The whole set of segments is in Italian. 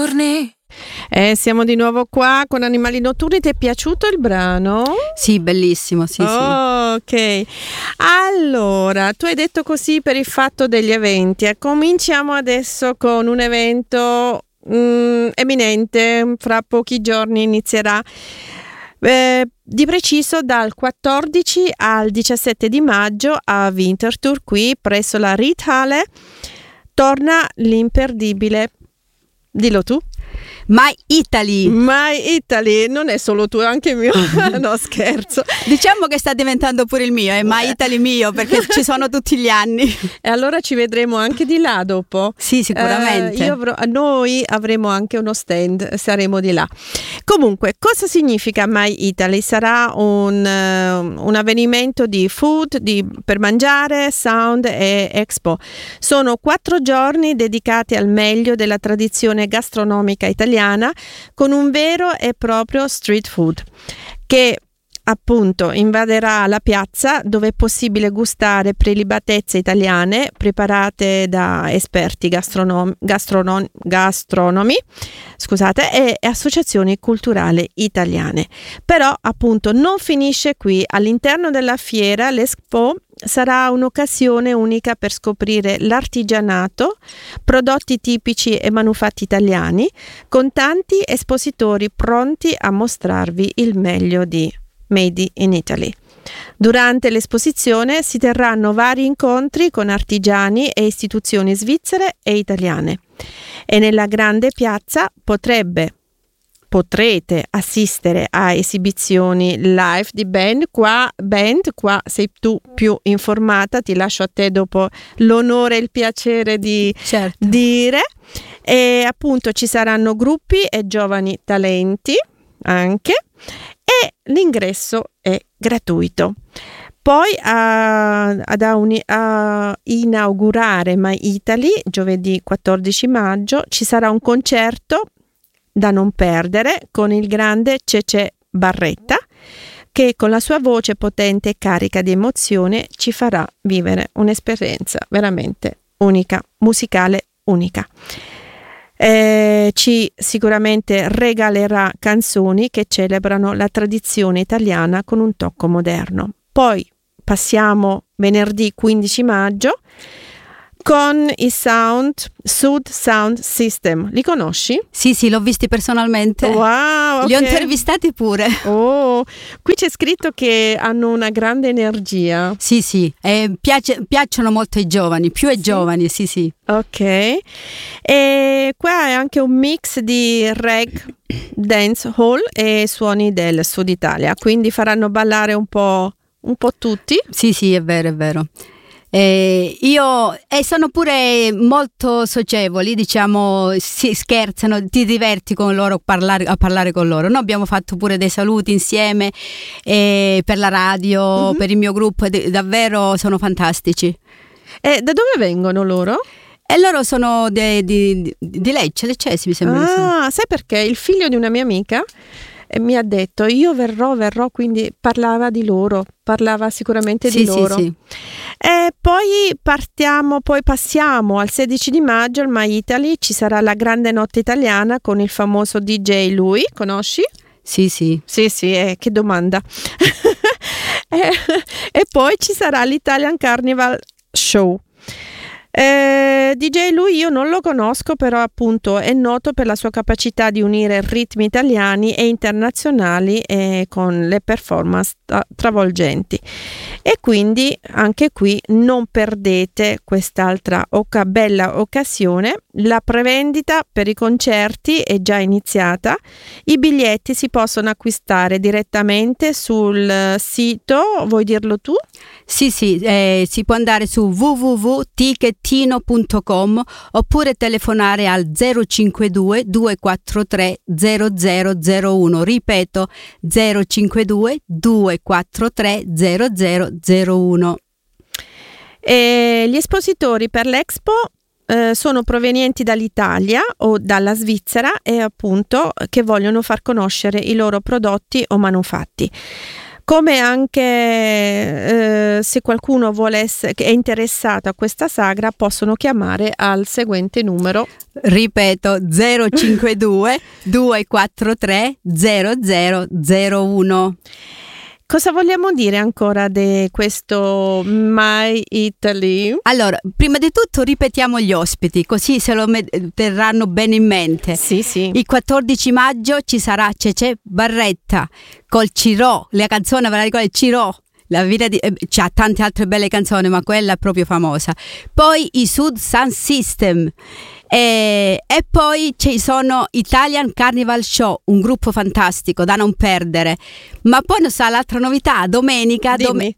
notturni. Siamo di nuovo qua con Animali Notturni. Ti è piaciuto il brano? Sì, bellissimo, sì. Ok, allora tu hai detto così per il fatto degli eventi. Cominciamo adesso con un evento eminente, fra pochi giorni inizierà. Di preciso dal 14 al 17 di maggio a Winterthur, qui presso la Riedhalle, torna l'imperdibile, dillo tu. My Italy, non è solo tu, è anche mio. No, scherzo. Diciamo che sta diventando pure il mio, è My Italy mio, perché ci sono tutti gli anni. E allora ci vedremo anche di là dopo. Sì, sicuramente. Noi avremo anche uno stand, saremo di là. Comunque, cosa significa My Italy? Sarà un avvenimento di food, per mangiare, sound e expo. Sono 4 giorni dedicati al meglio della tradizione gastronomica italiana, con un vero e proprio street food che appunto invaderà la piazza, dove è possibile gustare prelibatezze italiane preparate da esperti gastronomi, e associazioni culturali italiane. Però appunto non finisce qui. All'interno della fiera l'Expo sarà un'occasione unica per scoprire l'artigianato, prodotti tipici e manufatti italiani, con tanti espositori pronti a mostrarvi il meglio di Made in Italy. Durante l'esposizione si terranno vari incontri con artigiani e istituzioni svizzere e italiane, e nella grande piazza potrete assistere a esibizioni live di band. Qua sei tu più informata, ti lascio a te dopo l'onore e il piacere di dire. E appunto ci saranno gruppi e giovani talenti anche, e l'ingresso è gratuito. Poi a inaugurare My Italy, giovedì 14 maggio, ci sarà un concerto da non perdere con il grande Cece Barretta, che con la sua voce potente e carica di emozione ci farà vivere un'esperienza veramente unica, musicale unica. Ci sicuramente regalerà canzoni che celebrano la tradizione italiana con un tocco moderno. Poi passiamo venerdì 15 maggio con i Sud Sound System. Li conosci? Sì, l'ho visti personalmente. Wow, okay. Li ho intervistati pure. Oh, qui c'è scritto che hanno una grande energia. Sì, piacciono molto ai giovani, più ai giovani, sì. Ok, e qua è anche un mix di reggae, dance hall e suoni del Sud Italia, quindi faranno ballare un po' tutti. Sì, è vero. Sono pure molto socievoli, diciamo, si scherzano, ti diverti con loro a parlare con loro. Noi abbiamo fatto pure dei saluti insieme per la radio, per il mio gruppo, davvero sono fantastici. E da dove vengono loro? E loro sono di Lecce, Leccesi mi sembra. Sai perché? Il figlio di una mia amica mi ha detto io verrò, quindi parlava di loro, parlava sicuramente di loro. Sì. E poi passiamo al 16 di maggio al My Italy, ci sarà la grande notte italiana con il famoso DJ Lui, conosci? Sì, che domanda. E poi ci sarà l'Italian Carnival Show. DJ Lui io non lo conosco, però appunto è noto per la sua capacità di unire ritmi italiani e internazionali con le performance travolgenti, e quindi anche qui non perdete quest'altra bella occasione. La prevendita per i concerti è già iniziata, i biglietti si possono acquistare direttamente sul sito, vuoi dirlo tu? Sì, si può andare su www.tickettino.com oppure telefonare al 052 243 0001, ripeto 052 243 0001. Gli espositori per l'Expo sono provenienti dall'Italia o dalla Svizzera e appunto che vogliono far conoscere i loro prodotti o manufatti. Come anche se qualcuno che è interessato a questa sagra, possono chiamare al seguente numero. Ripeto, 052 243 0001. Cosa vogliamo dire ancora di questo My Italy? Allora, prima di tutto ripetiamo gli ospiti, così se lo terranno bene in mente. Sì, sì. Il 14 maggio ci sarà Cecè Barretta col Ciro, la canzone, ve la ricordo, Ciro. C'ha tante altre belle canzoni, ma quella è proprio famosa. Poi i Sud Sound System. E poi ci sono Italian Carnival Show, un gruppo fantastico da non perdere. Ma poi non sa l'altra novità, domenica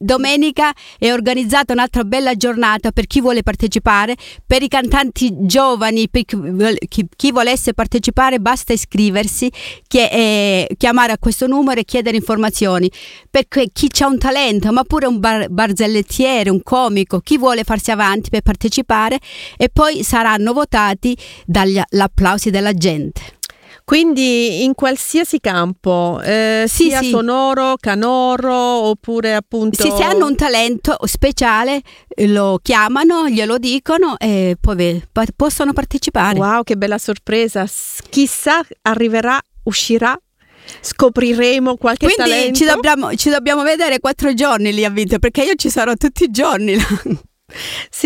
è organizzata un'altra bella giornata per chi vuole partecipare, per i cantanti giovani, per chi volesse partecipare basta iscriversi, chiamare a questo numero e chiedere informazioni, perché chi c'ha un talento, ma pure un barzellettiere, un comico, chi vuole farsi avanti per partecipare, e poi saranno votati dagli applausi della gente. Quindi in qualsiasi campo, sia sonoro, canoro, oppure appunto... Sì, se hanno un talento speciale lo chiamano, glielo dicono e poi possono partecipare. Wow, che bella sorpresa! Chissà, uscirà? Scopriremo qualche talento? Quindi ci dobbiamo vedere 4 giorni lì a Vinto, perché io ci sarò tutti i giorni là. Sì.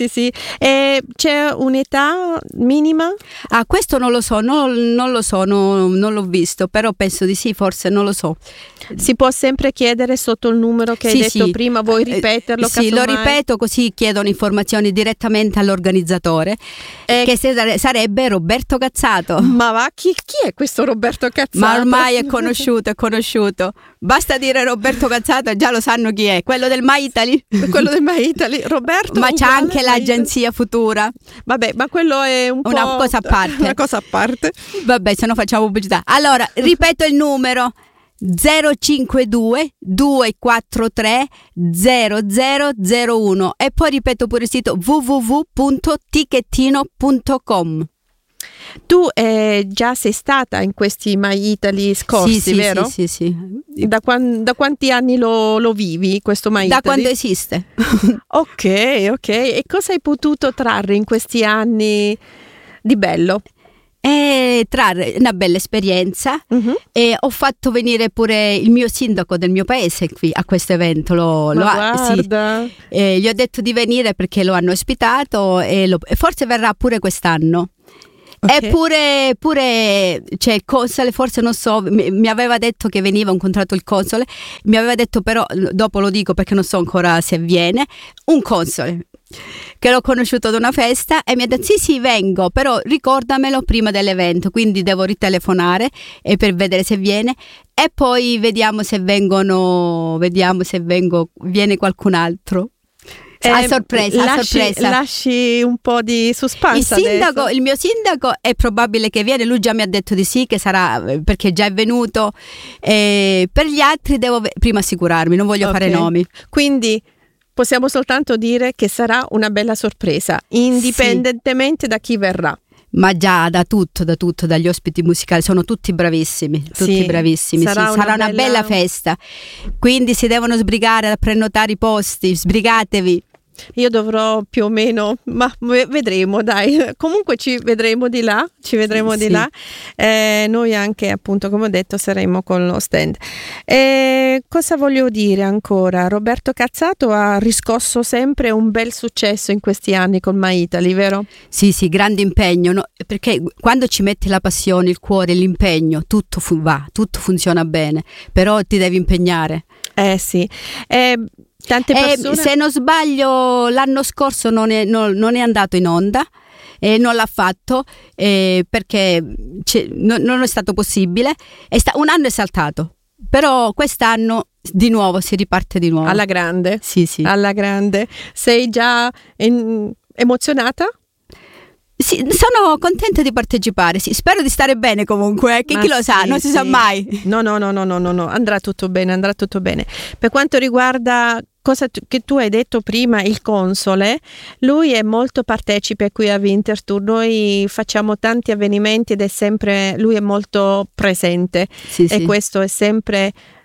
E c'è un'età minima? Ah, questo non lo so, non l'ho visto, però penso di sì, forse, non lo so. Si può sempre chiedere sotto il numero che hai detto prima, vuoi ripeterlo? Sì, lo ripeto, così chiedono informazioni direttamente all'organizzatore, che sarebbe Roberto Cazzato. Ma va, chi è questo Roberto Cazzato? Ma ormai è conosciuto. Basta dire Roberto Cazzato e già lo sanno chi è, quello del My Italy. Quello del My Italy, Roberto. Ma c'è anche l'agenzia Futura. Vabbè, ma quello è una cosa a parte. Una cosa a parte. Vabbè, se no facciamo pubblicità. Allora, ripeto il numero: 052 243 0001, e poi ripeto pure il sito www.ticchettino.com. Tu già sei stata in questi My Italy scorsi, vero? Sì. Da quanti anni lo vivi questo My Italy? Da quando esiste. Ok. E cosa hai potuto trarre in questi anni di bello? Trarre una bella esperienza. E ho fatto venire pure il mio sindaco del mio paese qui a questo evento. Guarda. Gli ho detto di venire perché lo hanno ospitato e forse verrà pure quest'anno. Okay. E pure c'è il console, forse non so, mi aveva detto che veniva, ho incontrato il console, mi aveva detto, però dopo lo dico perché non so ancora se viene, un console che l'ho conosciuto ad una festa e mi ha detto sì vengo, però ricordamelo prima dell'evento, quindi devo ritelefonare per vedere se viene, e poi vediamo se viene qualcun altro. A sorpresa. Lasci un po' di suspense. Il mio sindaco è probabile che viene, lui già mi ha detto di sì, che sarà, perché già è venuto. Per gli altri devo prima assicurarmi, non voglio fare nomi. Quindi possiamo soltanto dire che sarà una bella sorpresa, indipendentemente da chi verrà. Ma già da tutto, dagli ospiti musicali, sono tutti bravissimi, bravissimi. Sarà una bella festa, quindi si devono sbrigare a prenotare i posti, sbrigatevi. Io dovrò più o meno, ma vedremo, dai. Comunque ci vedremo di là, là. Noi anche, appunto, come ho detto, saremo con lo stand. Cosa voglio dire ancora? Roberto Cazzato ha riscosso sempre un bel successo in questi anni con My Italy, vero? Sì, grande impegno, no? Perché quando ci metti la passione, il cuore, l'impegno, tutto tutto funziona bene, però ti devi impegnare. Sì. Tante persone... Se non sbaglio l'anno scorso non è andato in onda, non l'ha fatto perché non è stato possibile, un anno è saltato, però quest'anno di nuovo si riparte di nuovo. Alla grande? Sì. Alla grande. Sei già emozionata? Sì, sono contenta di partecipare, spero di stare bene comunque, che chi lo sa, non si sa mai. No, andrà tutto bene. Per quanto riguarda cosa che tu hai detto prima, il console, lui è molto partecipe qui a Winterthur, noi facciamo tanti avvenimenti ed lui è molto presente, e questo è sempre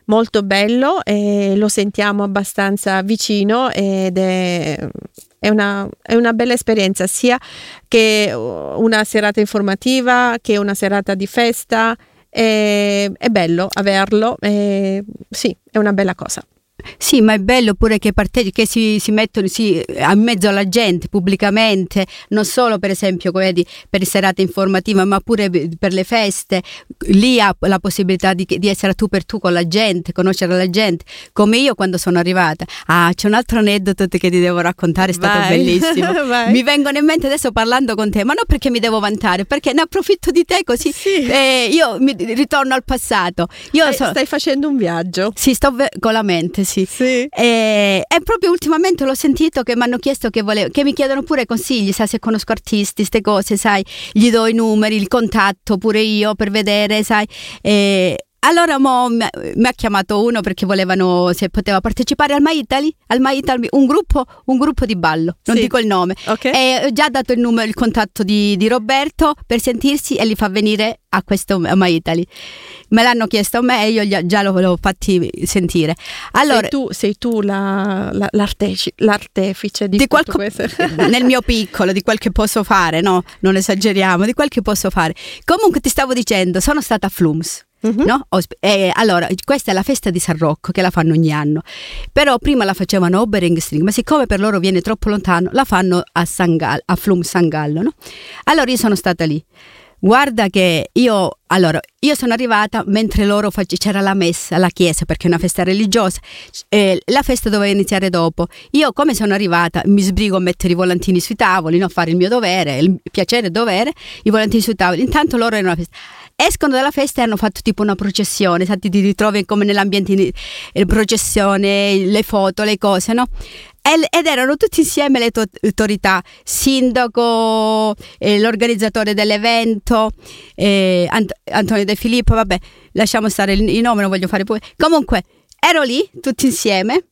molto bello e lo sentiamo abbastanza vicino ed è una bella esperienza, sia che una serata informativa, che una serata di festa. È bello averlo, sì, è una bella cosa. Sì, ma è bello pure che si mettono a mezzo alla gente pubblicamente, non solo per esempio per serate informative, ma pure per le feste. Lì ha la possibilità di essere tu per tu con la gente, conoscere la gente, come io quando sono arrivata. C'è un altro aneddoto che ti devo raccontare, è stato bellissimo. Mi vengono in mente adesso parlando con te, ma non perché mi devo vantare, perché ne approfitto di te così. Sì. Io mi ritorno al passato. Stai facendo un viaggio? Sì, sto con la mente. Sì. E proprio ultimamente l'ho sentito che mi hanno chiesto che mi chiedono pure consigli, sai, se conosco artisti, ste cose, sai, gli do i numeri, il contatto pure io per vedere, sai. Allora mi ha chiamato uno perché volevano se poteva partecipare al My Italy, un gruppo di ballo, non dico il nome. Okay. E ho già dato il contatto di Roberto per sentirsi e li fa venire a questo My Italy. Me l'hanno chiesto a me e io già l'ho fatti sentire. Allora, sei tu l'artefice di tutto questo. Nel mio piccolo, di quel che posso fare, no? Non esageriamo, di quel che posso fare. Comunque ti stavo dicendo, sono stata a Flums. Mm-hmm. No? Allora, questa è la festa di San Rocco che la fanno ogni anno, però prima la facevano a Oberingstring, ma siccome per loro viene troppo lontano la fanno a Flums San Gallo, no? Allora io sono stata lì. Guarda che io sono arrivata mentre loro c'era la messa alla chiesa, perché è una festa religiosa, la festa doveva iniziare dopo. Io come sono arrivata mi sbrigo a mettere i volantini sui tavoli, no? Fare il mio dovere, il piacere e dovere, i volantini sui tavoli. Intanto loro erano alla festa. Escono dalla festa e hanno fatto tipo una processione, sai, ti ritrovi come nell'ambiente processione, le foto, le cose, no? Ed erano tutti insieme le autorità, sindaco, l'organizzatore dell'evento, Antonio De Filippo, vabbè, lasciamo stare il nome, non voglio fare pure. Comunque, ero lì tutti insieme.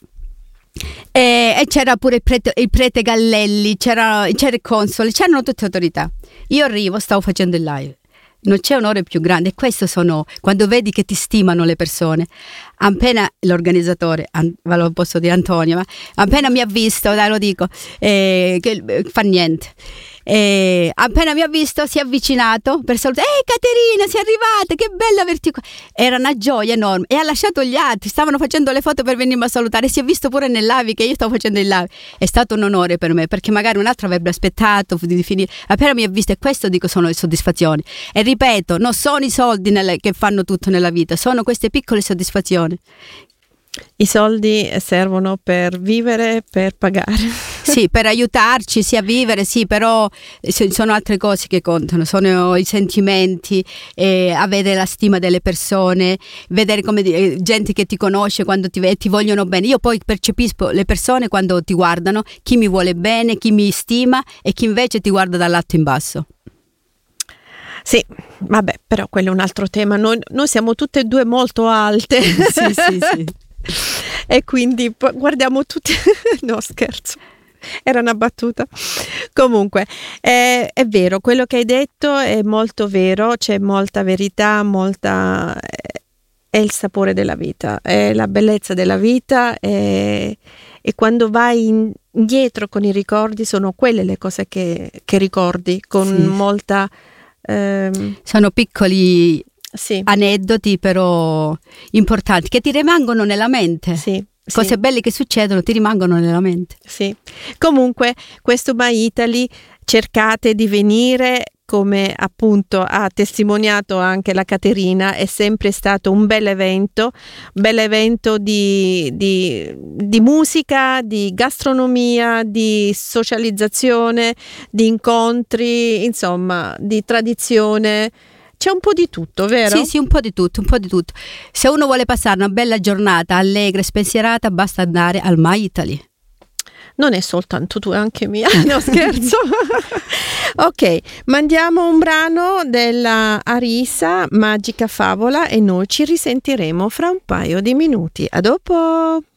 E c'era pure il prete Gallelli, c'era il console, c'erano tutte autorità. Io arrivo, stavo facendo il live. Non c'è onore più grande, e questo sono quando vedi che ti stimano le persone. Appena l'organizzatore, lo posso dire Antonio, ma appena mi ha visto, dai, lo dico, che fa niente. Appena mi ha visto si è avvicinato per salutare. Caterina, sei arrivata, che bello averti qua. Era una gioia enorme e ha lasciato gli altri, stavano facendo le foto per venirmi a salutare, si è visto pure nel live che io stavo facendo il live. È stato un onore per me, perché magari un altro avrebbe aspettato di finire. Appena mi ha visto, e questo dico sono le soddisfazioni, e ripeto, non sono i soldi che fanno tutto nella vita, sono queste piccole soddisfazioni. I soldi servono per vivere, per pagare. Sì, per aiutarci sia a vivere, sì, però sono altre cose che contano, sono i sentimenti, avere la stima delle persone, vedere come gente che ti conosce quando ti vogliono bene. Io poi percepisco le persone quando ti guardano, chi mi vuole bene, chi mi stima e chi invece ti guarda dall'alto in basso. Sì, vabbè, però quello è un altro tema. Noi siamo tutte e due molto alte. Sì. E quindi guardiamo tutti. No, scherzo. Era una battuta. Comunque è vero, quello che hai detto è molto vero, c'è molta verità, è il sapore della vita, è la bellezza della vita, e quando vai indietro con i ricordi sono quelle le cose che ricordi con molta sono piccoli aneddoti però importanti che ti rimangono nella mente. Sì. Cose belle che succedono ti rimangono nella mente. Sì. Comunque questo My Italy cercate di venire, come appunto ha testimoniato anche la Caterina, è sempre stato un bel evento di musica, di gastronomia, di socializzazione, di incontri, insomma, di tradizione. C'è un po' di tutto, vero? Sì, un po' di tutto. Se uno vuole passare una bella giornata allegra e spensierata, basta andare al My Italy. Non è soltanto tua, è anche mia. No, scherzo. Ok, mandiamo un brano della Arisa, Magica Favola, e noi ci risentiremo fra un paio di minuti. A dopo!